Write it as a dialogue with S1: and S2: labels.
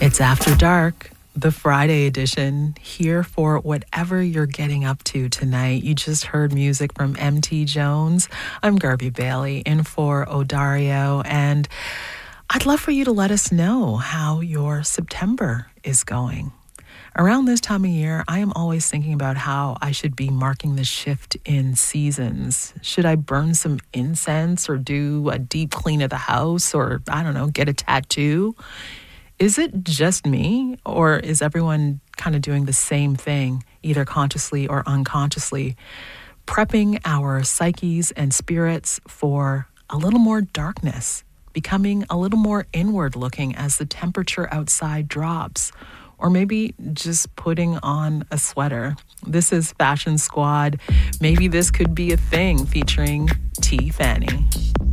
S1: It's After Dark, the Friday edition, here for whatever you're getting up to tonight. You just heard music from M.T. Jones. I'm Garby Bailey, in for Odario, and I'd love for you to let us know how your September is going. Around this time of year, I am always thinking about how I should be marking the shift in seasons. Should I burn some incense or do a deep clean of the house or, I don't know, get a tattoo? Is it just me, or is everyone kind of doing the same thing, either consciously or unconsciously, prepping our psyches and spirits for a little more darkness, becoming a little more inward looking as the temperature outside drops, or maybe just putting on a sweater? This is Fashion Squad. Maybe this could be a thing, featuring T. Fanny.